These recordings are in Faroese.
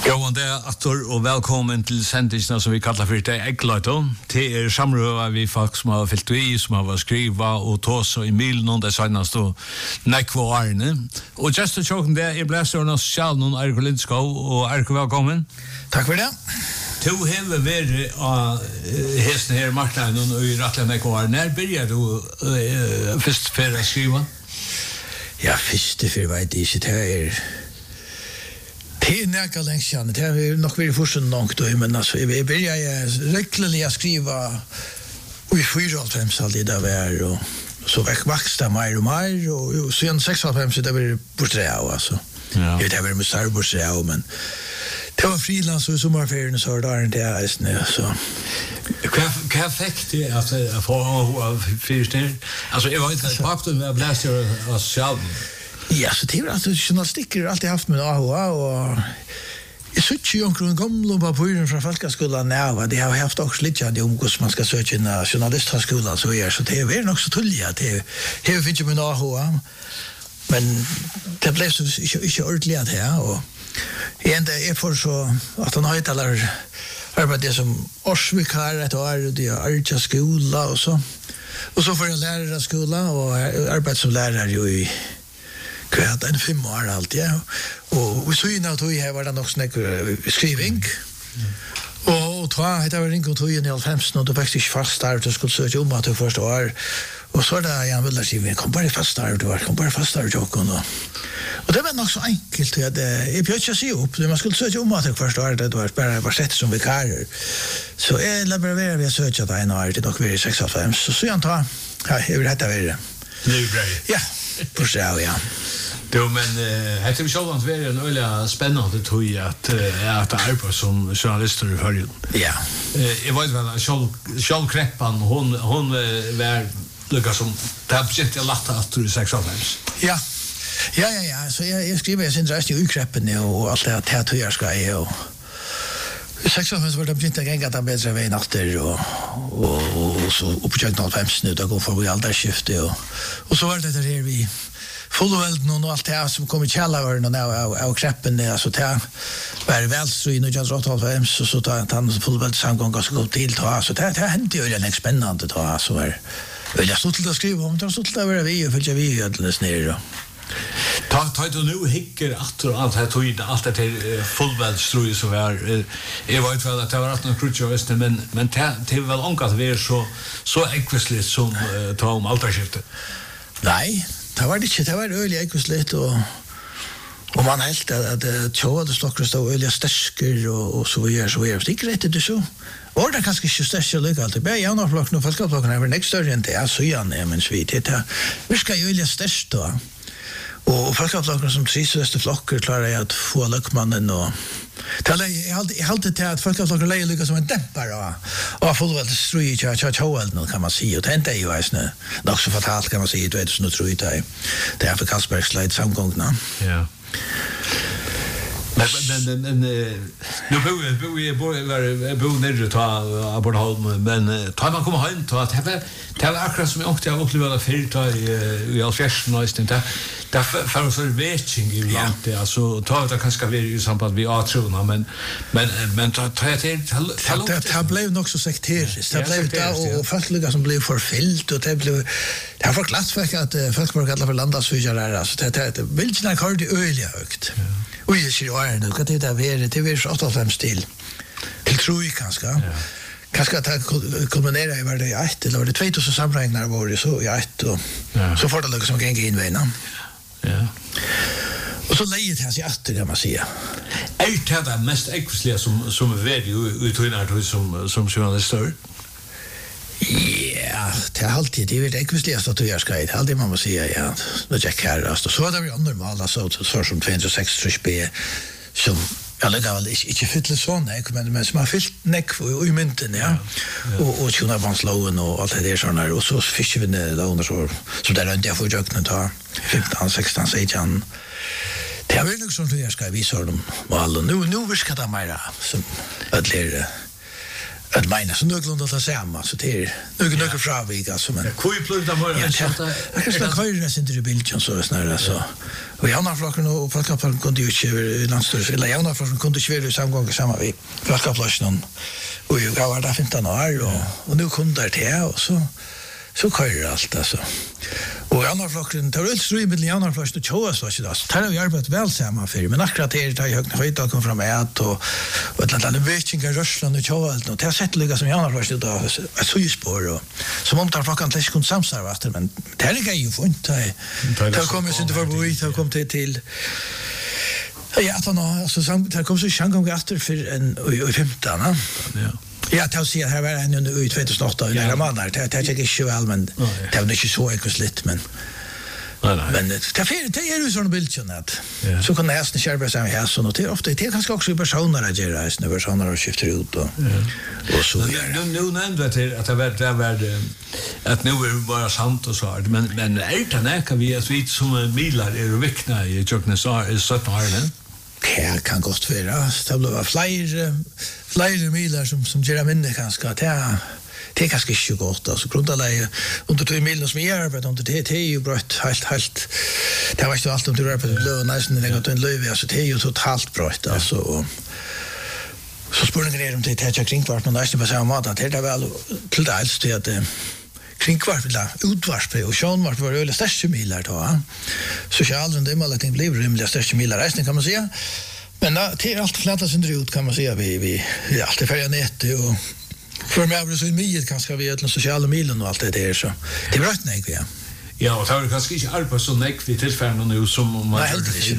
Gåan det Attor och välkommen till sändningen som vi kallar för det Ägglöjton. Det samröva vi folk som har fyllt i, som har skriva och tås och Emil någon det senaste och Nekvo Arne. Och just att chocken där är bläsarna själv någon Erko Lindskov och Erko välkommen. Tack för det. Du har varit hästen här marknaden och i Rattla Nekvo Arne. När började du först för att skriva? Ja, först för vet jag inte här. Det är näka längst sedan. Det har nog varit först långt då, men alltså vi började regelbundet skriva och i 4-5 alltid där vi är och så växte mer och mer och sen 6-5 så det var porträtt alltså. Ja. Det var med starbordsrätt men det var frilans och sommarferien så där inte är snö så. Vad effekt det att få fyrstjärnor? Alltså jag var inte faktum med bläster och själv. Ja, så det var alltså journalistiker alltid haft med AHA och jag sökte ju omkring gamla papiren från folkskolan nu. Det har haft också lite att om hur man ska söka in journalisthögskolan så är så det är nog så tulliga det finns ju med AHA. Men det blev så inte ordentligt här och ända är för så att han har ett eller arbete som årsvikar ett år det är Arja skola och så får jag lära skola och arbeta som lärare ju i kvart en 5 år allt ja och så innan då jag var det också skriving och då hade jag ringt och i 15 och då växte jag fast där och skulle söka om att det första år och så där jag ville skriva kom bara fast där då kom bara fast där och det var nog så enkelt att jag bjöd sig upp man skulle söka om att det första år det var bara sätt som vikarier så jag levererade vi söka där en år det dock vi 6-5 så jag tar ja jag vill heta vidare nu bra ja på så ja. Jo men det är så att det är en öliga spännande tror jag att arbeta som journalist i förrjun. Ja. Jag vet väl Charles Kreppan hon var Lucas som tappade jag latta att du 6-5. Ja. Ja, så jag skriver sin rest i ukreppen och allt det här tror jag ska och 6-5 var det inte en gång att han bättre väg efter och så uppkökt 05 nu då går för vi aldersskifte och så var det där vi fullvälden och allt det här som kom i källaren och av kreppen alltså det var välstro i 1985 så att han fullvälden samgång ganska god till ta så det hände ju en spännande ta så var jag stod till att skriva om det stod till att vara vi och följa vi alldeles ner då. Ta du nu hickar att det tog allt det till fullväldsstroj så var jag vet väl att det var att någon krutchöst men det var väl onkat vi är så ekvisligt som ta om altarskiftet. Nej, det var det inte det var öliga ekvisligt och man helt att tjåade stockar stå öliga stärsker och så vidare så är det inte rätt det så. Och det kanske inte största lycka alltid. Bär jag några flock nu folkaplocken över nästa större än det är så gärna men så vidare. Vi ska ju öliga störst då. Och folkaplocken som trivs flockar klarar jag att få lökmannen och jag hade till att folkaplocken lägger lycka som en dämpare och fullväldigt ströj tjåelden kan man säga och det är ju nu nog så fatalt kan man säga du vet så nu tror jag det är för Kaspergs leid samgångna. Ja. Men nu bor nere ta Bornholm men tar man komma hem ta att det var akkurat som jag åkte jag upplevde förut i Alfjärsen och istället där för så vetching i landet alltså ta det kanske vi i samband med atrona men ta det blev nog så sekteriskt det blev det och folkliga som blev förfyllt och det har fått glatt för att folk var kallade för landarsfyrar alltså det vill inte när det öliga högt och jag ser ju nu kan det är så 85 stil till tror jag kanske kanske att kulminera i var det 1 eller var det 2000 samräknar var det så i 1 och så får det liksom gänga in vägen. Ja. Och så läget här sig att kan man säga. Är det mest ekvisliga som är värd utrynar som journalister? Ja, det är alltid det är ekvisligast att jag ska inte alltid man måste säga ja. Då jag kärast och så var det ju normala så som 206 B som jag lägger väl inte fylla så näck men som har fyllt näck i mynten ja. Och tjuna bandslåen och allt det där såna och så fiskar vi ner där under så där runt jag får jökna ta 15 16 17 det är väl nog sånt jag ska visa dem vad nu viskar det mer som ödler att mina så något att samma så det är något fravik alltså men Kui plugga mer. jag ska köra sen till bilden så snarare så. Och jag har flocken och folkaplan kunde ju köra landstors eller jag har flocken kunde köra samgång samma vi. Folkaplan och jag var där 15 år och nu kunde det här och så körer allt alltså. Och andra flocken tar ut strid med andra flocken och tjoas var det alltså. Tar vi arbetat väl samma för men akkurat det tar jag högt höjt kom fram ett och ett annat vetchingar Ryssland och tjoas och det har sett lika som andra flocken då så ju spår och som om tar flocken läs kunde samsarva men det är ju fint det kommer ju inte för bo hit kom till ja alltså det kom så chans efter för en 15 ja. Ja, jag ser här var han nu i 2008 när man där det jag inte väl men det var inte så ekosligt men men det är ju sån bilden att så kan nästan skärpa sig här så det ofta det kanske också personer att göra när personer och skiftar ut och så nu nämnde att det var att nu är det bara sant och så här men är kan vi som milar är vikna i Jöknes är 17 år det kan gott vara det blir fler milar som gör minne kanske det är kanske inte gott alltså grundläge under 2 milen som är arbetat under det är ju brött helt det var ju allt om du arbetar blå nästan det går en löv alltså det är ju totalt brött alltså så spåringen är det att jag kringvart men nästan på samma mat att det är väl till det alls det att kringvart vill utvarspe och sjönvart var öle största milar då så ska aldrig det målet inte bli rimliga största milar resten kan man säga men det är allt flätas under ut kan man säga vi allt är färja nät och för mig är det så mycket kanske vi ett sociala milen och allt det där så det är rätt nej ja. Ja, och det har kanske inte arbetat så näck vid tillfällen nu som man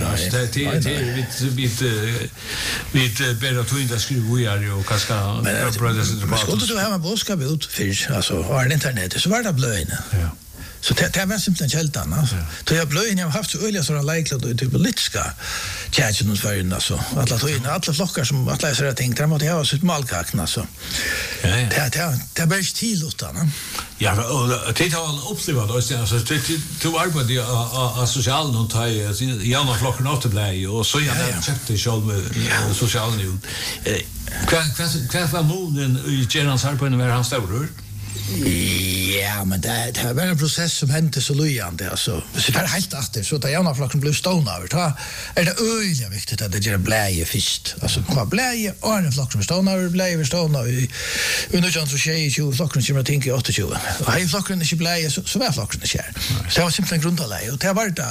vi bättre att inte skriva vi är ju kanske brothers and sisters. Skulle du ha en boskap ut för alltså har internet så var det blöjna. Ja. Så det var simpelt kältan alltså. Då jag blöjna har haft så öliga sådana liklat och typ politiska tjänsten och förrän alltså. Alla flockar som att läsa det tänkte man att jag har sitt malkakna så. Ja. Det är bara till utan. Ja, och det har upplevt alltså du arbetade av social och ta i andra flockar åt bli och så jag köpte själv med social nu. Vad var målen i Gerans arbete när han stod ja, men det var en process som hände så lojande alltså. Så det är helt efter så att jag flocken blev stående över. Då är det öliga viktigt att det gör bläje först. Alltså vad bläje och en flock som stående över bläje stående i under chans att ske ju flocken som jag tänker 28. Och hej flocken inte bläje så var flocken det kär. Så det var simpelt grundläge och det var det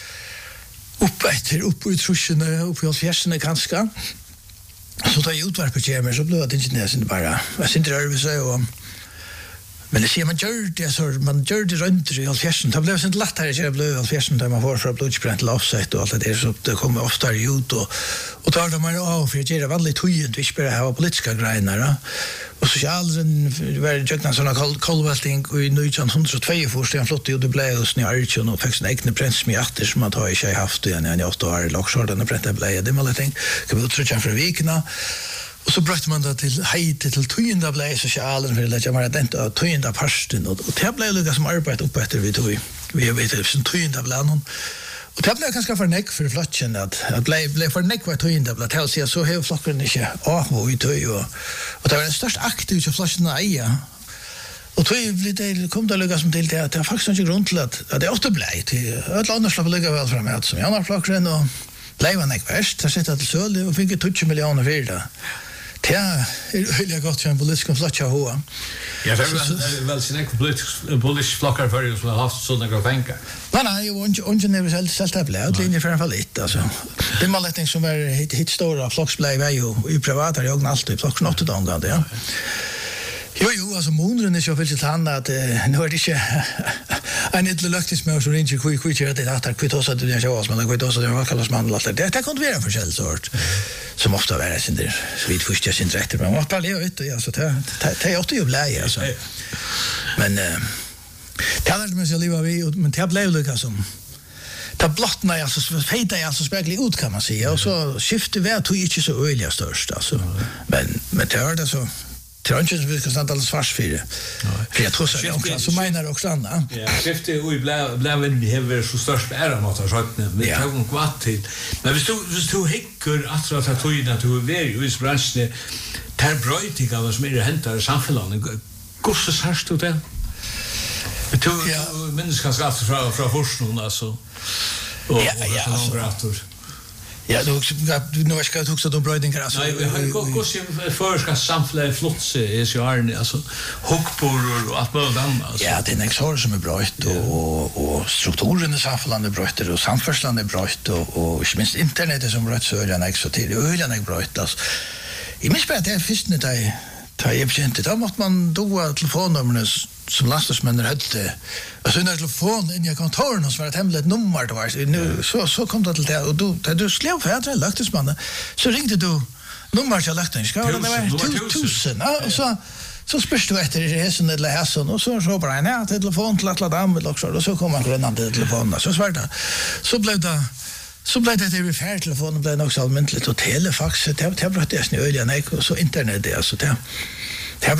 upp i truschen upp i fjärsen kanske. Så då utvarpet kommer så blev det inte bara. Jag sitter där och så och men det ser man gör det runt i fjärsen. Det blev så lättare att göra blöd i fjärsen där man får från blodsbrand till offset och allt det där så det kommer ofta ut och tar de av för att göra väldigt höjt vi spelar här politiska grejer och så allren var det ju såna kolvälting och i 1902 först han flott gjorde blöd i Archen och fick sin egen prins med åter som man har i sig haft igen i 8 år lockshort den brände blöd det måste tänka kan vi utrycka för vikna. Och så bröt man det till hejt till tynda blä socialen för att jag var den att tynda parsten och det blev lite som arbete upp efter vi tog vi vet det som tynda blä någon och det blev ganska för näck för flatchen att blev för näck var tynda blä till sig så hur flocken inte och vi tog och det var den största aktiv så flatchen eja och tog det kom det lugas som till det att faktiskt inte grund till att det åt blä till ett annat slag lugga väl framåt som andra flocken och blev man näck värst så sitter till söl och fick 20 miljoner för det. Det är väldigt gott att en politisk flotcha hoa. Ja, det är väl sin politisk flockar för ju som har haft sådana bänkar. Nej, och när vi sålt upp lätt linje för en fall lite alltså. Det malletning som var hit stora flocksblä var ju i privata jag alltid flock 8 dagar ja. Jo, alltså månaden är så väl till hand att nu är det inte en lite löktis med så inte quick det att kvitt så att det jag men kvitt så det var kallas man låter det kan inte vara för sort som ofta är det där så vid första sin rätt men vad pallar ut ja så det är åt ju blä alltså men det hade man så leva vi men det blev lika som det blottnar alltså fejta alltså speglar ut kan man säga och så skiftar vi att inte så öliga störst alltså men det är det så Trönchen vi ska stanna alls fast för det. För jag tror så också så menar också Anna. Ja, skifte och blev vi har så störst ära mot oss att vi tar en kvart till. Men vi stod häcker att tog ju naturligt ju i branschen tar brøyting av som hentar i samfunnet. Hvordan sørst du det? Du minnes kanskje alltid fra forskningen, altså. Ja, altså. Ja, nu ska jag också de brödingar alltså. Nej, vi har gått förska samfället flotse är så här alltså hockbor och allt möjligt annat. Ja, det är en exor som är bröt och strukturen i samfället är bröt och samfärslan är bröt och inte minst internet är som bröt så är det en exor till ölen är bröt alltså. I minns bara att det är först när det tar jag inte då måste man då telefonnumren som lastasmänner hade och så när telefon in i kontoren och så var det hemligt nummer det var nu så kom det till det och du skrev för att lastasmannen så ringde du nummer till lastan ska det var 2000 och så spurs du efter resan eller hässen och så bara nej telefon till alla damer också och så kom man till telefonen så svart det så blev det refertelefon blev också allmäntligt och telefax det var det snöliga nej och så internet det alltså det